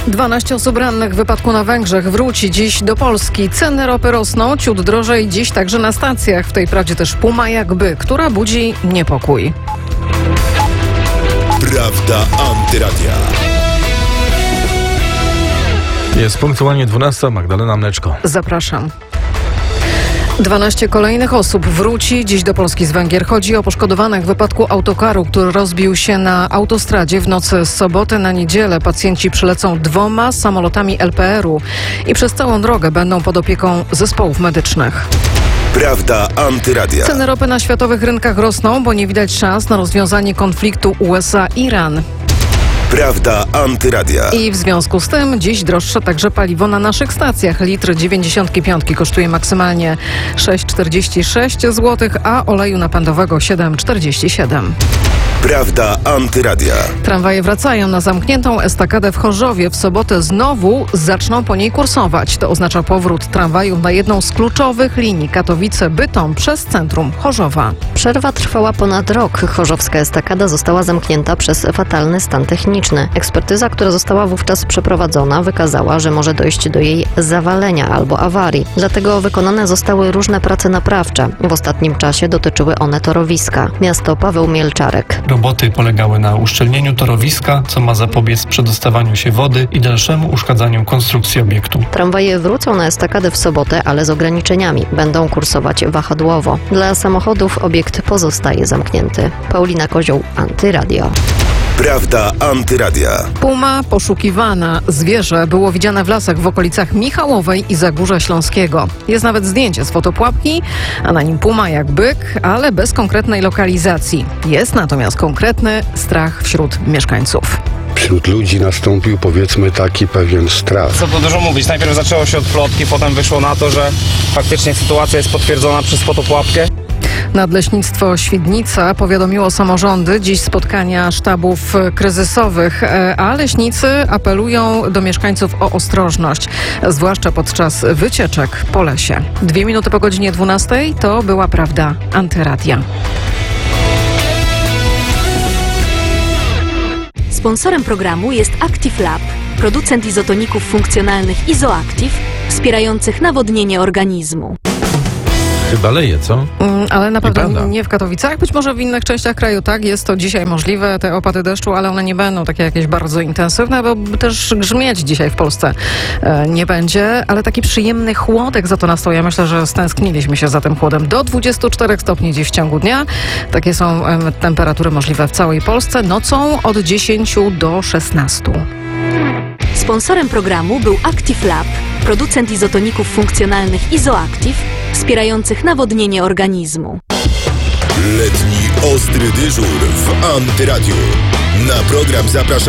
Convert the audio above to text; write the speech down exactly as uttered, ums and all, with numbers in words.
dwanaście osób rannych w wypadku na Węgrzech wróci dziś do Polski. Ceny ropy rosną, ciut drożej dziś także na stacjach. W tej prawdzie też Puma jakby, która budzi niepokój. Prawda Antyradia. Jest punktualnie dwunasta. Magdalena Mleczko. Zapraszam. dwanaście kolejnych osób wróci dziś do Polski z Węgier. Chodzi o poszkodowanych w wypadku autokaru, który rozbił się na autostradzie w nocy z soboty na niedzielę. Pacjenci przylecą dwoma samolotami L P R u i przez całą drogę będą pod opieką zespołów medycznych. Prawda Antyradia. Ceny ropy na światowych rynkach rosną, bo nie widać szans na rozwiązanie konfliktu U S A Iran. Prawda Antyradia. I w związku z tym dziś droższe także paliwo na naszych stacjach. Litr dziewięćdziesiątki piątki kosztuje maksymalnie sześć czterdzieści sześć złotych, a oleju napędowego siedem czterdzieści siedem. Prawda Antyradia. Tramwaje wracają na zamkniętą estakadę w Chorzowie. W sobotę znowu zaczną po niej kursować. To oznacza powrót tramwajów na jedną z kluczowych linii Katowice-Bytom przez centrum Chorzowa. Przerwa trwała ponad rok. Chorzowska estakada została zamknięta przez fatalny stan techniczny. Ekspertyza, która została wówczas przeprowadzona, wykazała, że może dojść do jej zawalenia albo awarii. Dlatego wykonane zostały różne prace naprawcze. W ostatnim czasie dotyczyły one torowiska. Miasto Paweł Mielczarek. Roboty polegały na uszczelnieniu torowiska, co ma zapobiec przedostawaniu się wody i dalszemu uszkadzaniu konstrukcji obiektu. Tramwaje wrócą na estakadę w sobotę, ale z ograniczeniami. Będą kursować wahadłowo. Dla samochodów obiekt pozostaje zamknięty. Paulina Kozioł, Antyradio. Prawda Antyradia. Puma poszukiwana. Zwierzę było widziane w lasach w okolicach Michałowej i Zagórza Śląskiego. Jest nawet zdjęcie z fotopułapki, a na nim puma jak byk, ale bez konkretnej lokalizacji. Jest natomiast konkretny strach wśród mieszkańców. Wśród ludzi nastąpił, powiedzmy, taki pewien strach. Co tu dużo mówić, najpierw zaczęło się od plotki, potem wyszło na to, że faktycznie sytuacja jest potwierdzona przez fotopułapkę. Nadleśnictwo Świdnica powiadomiło samorządy dziś spotkania sztabów kryzysowych, a leśnicy apelują do mieszkańców o ostrożność, zwłaszcza podczas wycieczek po lesie. Dwie minuty po godzinie dwunastej to była Prawda Antyradia. Sponsorem programu jest Active Lab, producent izotoników funkcjonalnych Izoactive, wspierających nawodnienie organizmu. Chyba leje, co? Mm, ale na pewno Nieprawda. nie w Katowicach, być może w innych częściach kraju, tak, jest to dzisiaj możliwe, te opady deszczu, ale one nie będą takie jakieś bardzo intensywne, bo też grzmieć dzisiaj w Polsce e, nie będzie, ale taki przyjemny chłodek za to nastał. Ja myślę, że stęskniliśmy się za tym chłodem. Do dwudziestu czterech stopni dziś w ciągu dnia. Takie są e, temperatury możliwe w całej Polsce. Nocą od dziesięciu do szesnastu. Sponsorem programu był Active Lab, producent izotoników funkcjonalnych Izoactive, wspierających nawodnienie organizmu. Letni ostry dyżur w Antyradiu. Na program zapraszam